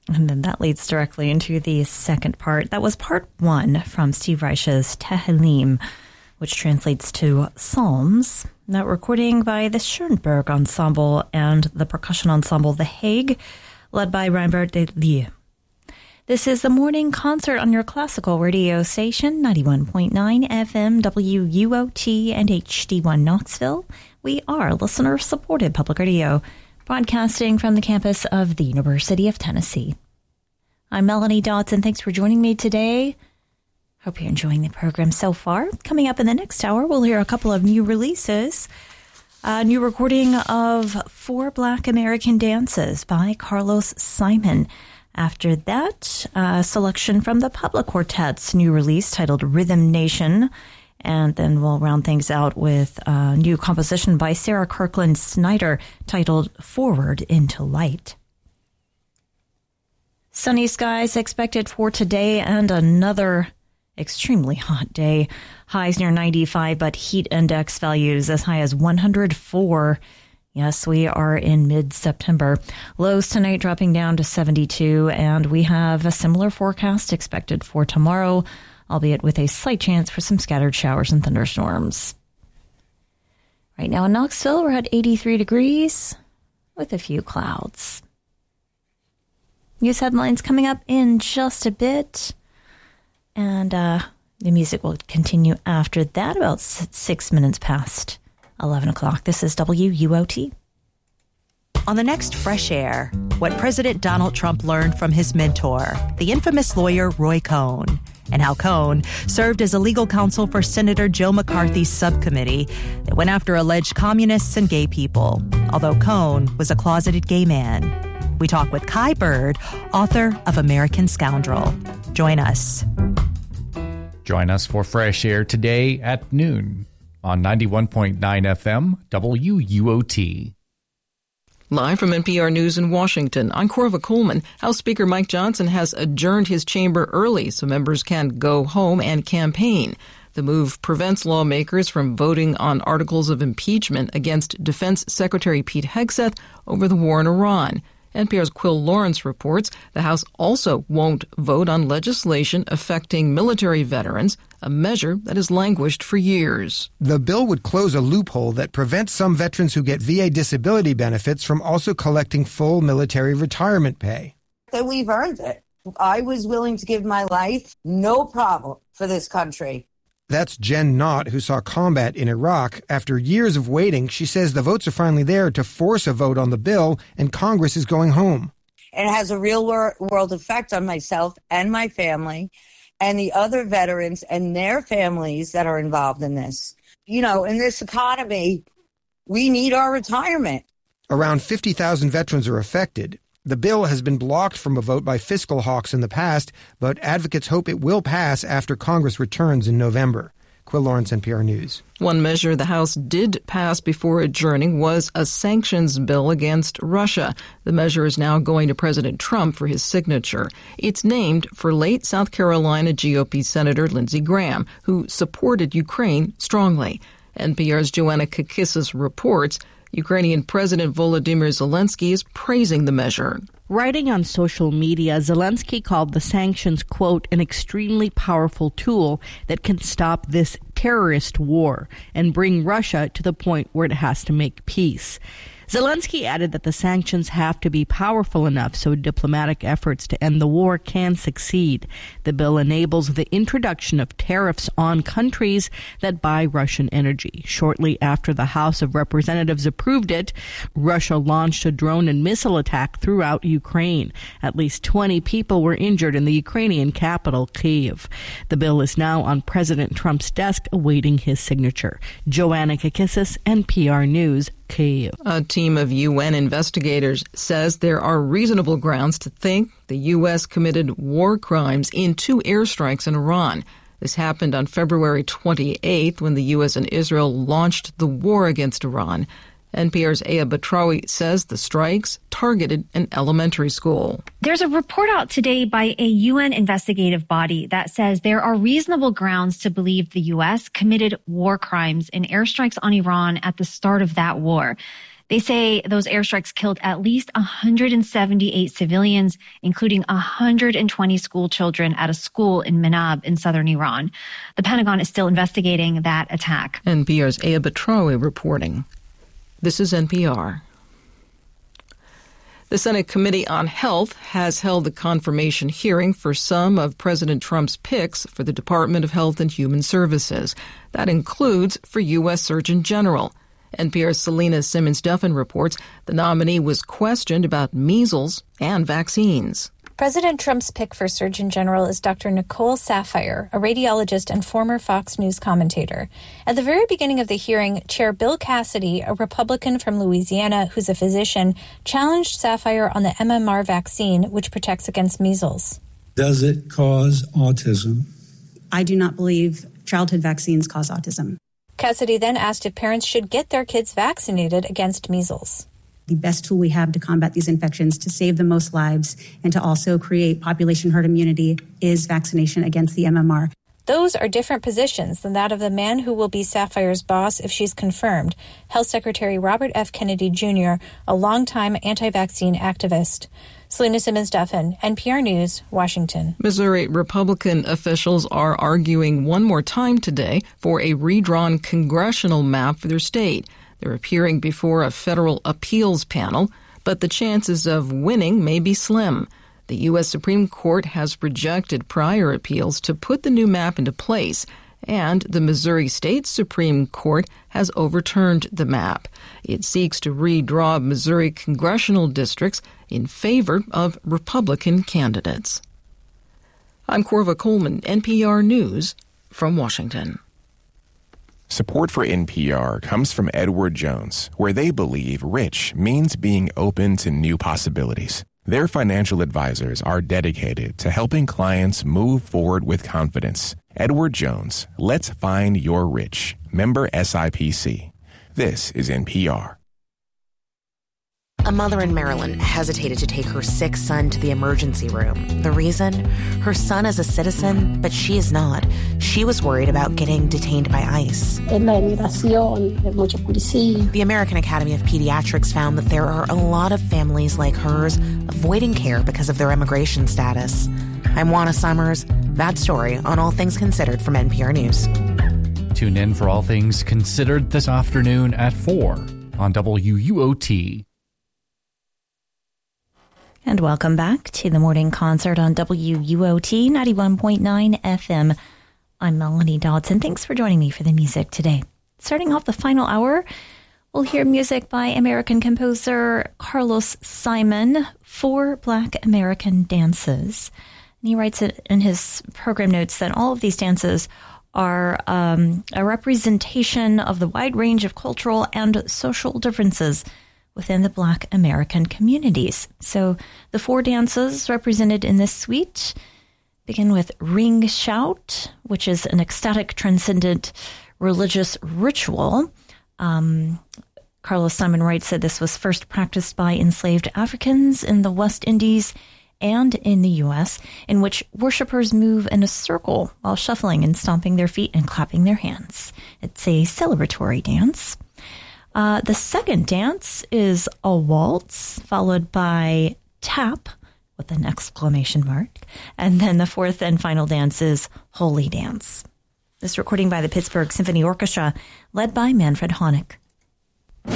And then that leads directly into the second part. That was part one from Steve Reich's Tehillim, which translates to Psalms. That recording by the Schoenberg Ensemble and the percussion ensemble The Hague, led by Reinbert de Lie. This is the morning concert on your classical radio station, 91.9 FM WUOT and HD1 Knoxville. We are listener-supported public radio, broadcasting from the campus of the University of Tennessee. I'm Melanie Dodson. Thanks for joining me today. Hope you're enjoying the program so far. Coming up in the next hour, we'll hear a couple of new releases. A new recording of 4 Black American Dances by Carlos Simon. After that, a selection from the Pablo Quartet's new release titled Rhythm Nation. And then we'll round things out with a new composition by Sarah Kirkland Snyder titled Forward into Light. Sunny skies expected for today and another extremely hot day. Highs near 95, but heat index values as high as 104. Yes, we are in mid-September. Lows tonight dropping down to 72, and we have a similar forecast expected for tomorrow, albeit with a slight chance for some scattered showers and thunderstorms. Right now in Knoxville, we're at 83 degrees with a few clouds. News headlines coming up in just a bit. And the music will continue after that, about 6 minutes past 11 o'clock. This is WUOT. On the next Fresh Air, what President Donald Trump learned from his mentor, the infamous lawyer Roy Cohn, and how Cohn served as a legal counsel for Senator Joe McCarthy's subcommittee that went after alleged communists and gay people, although Cohn was a closeted gay man. We talk with Kai Bird, author of American Scoundrel. Join us. Join us for Fresh Air today at noon on 91.9 FM WUOT. Live from NPR News in Washington, I'm Corva Coleman. House Speaker Mike Johnson has adjourned his chamber early so members can go home and campaign. The move prevents lawmakers from voting on articles of impeachment against Defense Secretary Pete Hegseth over the war in Iran. NPR's Quill Lawrence reports the House also won't vote on legislation affecting military veterans, a measure that has languished for years. The bill would close a loophole that prevents some veterans who get VA disability benefits from also collecting full military retirement pay. That we've earned it. I was willing to give my life, no problem, for this country. That's Jen Knott, who saw combat in Iraq. After years of waiting, she says the votes are finally there to force a vote on the bill, and Congress is going home. It has a real world effect on myself and my family and the other veterans and their families that are involved in this. You know, in this economy, we need our retirement. Around 50,000 veterans are affected. The bill has been blocked from a vote by fiscal hawks in the past, but advocates hope it will pass after Congress returns in November. Quill Lawrence, NPR News. One measure the House did pass before adjourning was a sanctions bill against Russia. The measure is now going to President Trump for his signature. It's named for late South Carolina GOP Senator Lindsey Graham, who supported Ukraine strongly. NPR's Joanna Kakissis reports Ukrainian President Volodymyr Zelensky is praising the measure. Writing on social media, Zelensky called the sanctions, quote, an extremely powerful tool that can stop this terrorist war and bring Russia to the point where it has to make peace. Zelensky added that the sanctions have to be powerful enough so diplomatic efforts to end the war can succeed. The bill enables the introduction of tariffs on countries that buy Russian energy. Shortly after the House of Representatives approved it, Russia launched a drone and missile attack throughout Ukraine. At least 20 people were injured in the Ukrainian capital, Kyiv. The bill is now on President Trump's desk awaiting his signature. Joanna Kakissis, NPR News, Kyiv. A team of UN investigators says there are reasonable grounds to think the U.S. committed war crimes in 2 airstrikes in Iran. This happened on February 28th when the U.S. and Israel launched the war against Iran. NPR's Aya Batrawi says the strikes targeted an elementary school. There's a report out today by a UN investigative body that says there are reasonable grounds to believe the U.S. committed war crimes in airstrikes on Iran at the start of that war. They say those airstrikes killed at least 178 civilians, including 120 school children at a school in Manab in southern Iran. The Pentagon is still investigating that attack. NPR's Aya Batrawi reporting. This is NPR. The Senate Committee on Health has held a confirmation hearing for some of President Trump's picks for the Department of Health and Human Services. That includes for U.S. Surgeon General. NPR's Selena Simmons-Duffin reports the nominee was questioned about measles and vaccines. President Trump's pick for Surgeon General is Dr. Nicole Saphier, a radiologist and former Fox News commentator. At the very beginning of the hearing, Chair Bill Cassidy, a Republican from Louisiana who's a physician, challenged Saphier on the MMR vaccine, which protects against measles. Does it cause autism? I do not believe childhood vaccines cause autism. Cassidy then asked if parents should get their kids vaccinated against measles. The best tool we have to combat these infections, to save the most lives, and to also create population herd immunity is vaccination against the MMR. Those are different positions than that of the man who will be Saphier's boss if she's confirmed, Health Secretary Robert F. Kennedy Jr., a longtime anti-vaccine activist. Selena Simmons-Duffin, NPR News, Washington. Missouri Republican officials are arguing one more time today for a redrawn congressional map for their state. They're appearing before a federal appeals panel, but the chances of winning may be slim. The U.S. Supreme Court has rejected prior appeals to put the new map into place, and the Missouri State Supreme Court has overturned the map. It seeks to redraw Missouri congressional districts in favor of Republican candidates. I'm Corva Coleman, NPR News from Washington. Support for NPR comes from Edward Jones, where they believe rich means being open to new possibilities. Their financial advisors are dedicated to helping clients move forward with confidence. Edward Jones, let's find your rich. Member SIPC. This is NPR. A mother in Maryland hesitated to take her sick son to the emergency room. The reason? Her son is a citizen, but she is not. She was worried about getting detained by ICE. The American Academy of Pediatrics found that there are a lot of families like hers avoiding care because of their immigration status. I'm Juana Summers. That story on All Things Considered from NPR News. Tune in for All Things Considered this afternoon at 4 on WUOT. And welcome back to the morning concert on WUOT 91.9 FM. I'm Melanie Dodson. Thanks for joining me for the music today. Starting off the final hour, we'll hear music by American composer Carlos Simon, 4 Black American dances. And he writes it in his program notes that all of these dances are a representation of the wide range of cultural and social differences within the Black American communities. So the 4 dances represented in this suite begin with Ring Shout, which is an ecstatic, transcendent religious ritual. Carlos Simon writes that this was first practiced by enslaved Africans in the West Indies and in the U.S., in which worshipers move in a circle while shuffling and stomping their feet and clapping their hands. It's a celebratory dance. The second dance is a waltz, followed by tap with an exclamation mark. And then the fourth and final dance is Holy Dance. This recording by the Pittsburgh Symphony Orchestra, led by Manfred Honeck.